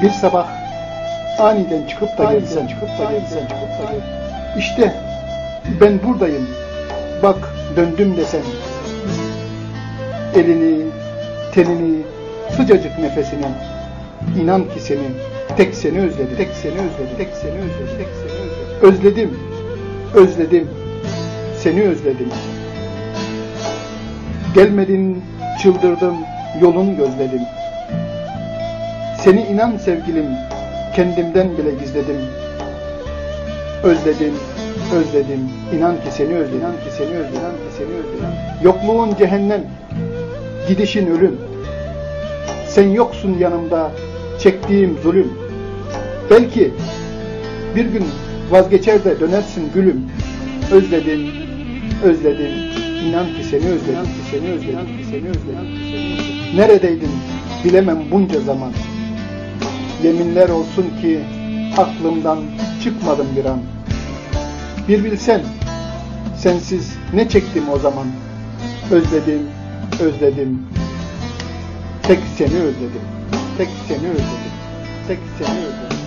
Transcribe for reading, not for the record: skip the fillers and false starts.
Bir sabah aniden çıkıp da gelsen, İşte ben buradayım, bak döndüm desen, elini, tenini, sıcacık nefesini, inan ki tek seni özledim, tek seni özledim, tek seni özledim, tek seni özledim. Özledim, seni özledim. Gelmedin, çıldırdım, yolun gözledim. Seni inan sevgilim, kendimden bile gizledim. Özledim, özledim, inan ki seni özledim, inan ki seni özledim, inan ki seni özledim. Yokluğun cehennem, gidişin ölüm. Sen yoksun yanımda, çektiğim zulüm. Belki bir gün vazgeçer de dönersin gülüm. Özledim, özledim, inan ki seni özledim, inan ki seni özledim, inan ki seni özledim. Neredeydin bilemem bunca zaman. Yeminler olsun ki aklımdan çıkmadım bir an. Bir bilsen, sensiz ne çektim o zaman. Özledim, özledim, tek seni özledim, tek seni özledim, tek seni özledim.